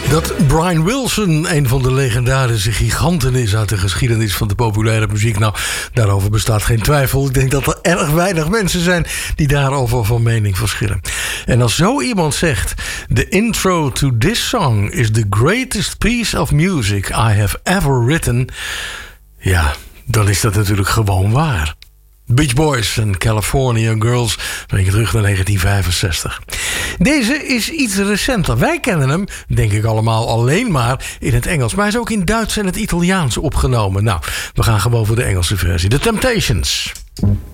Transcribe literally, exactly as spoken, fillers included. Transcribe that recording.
Dat Brian Wilson een van de legendarische giganten is uit de geschiedenis van de populaire muziek. Nou, daarover bestaat geen twijfel. Ik denk dat er erg weinig mensen zijn die daarover van mening verschillen. En als zo iemand zegt: The intro to this song is the greatest piece of music I have ever written. Ja, dan is dat natuurlijk gewoon waar. Beach Boys en California Girls, breng je terug naar negentien vijfenzestig. Deze is iets recenter. Wij kennen hem, denk ik allemaal, alleen maar in het Engels. Maar hij is ook in Duits en het Italiaans opgenomen. Nou, we gaan gewoon voor de Engelse versie. The Temptations.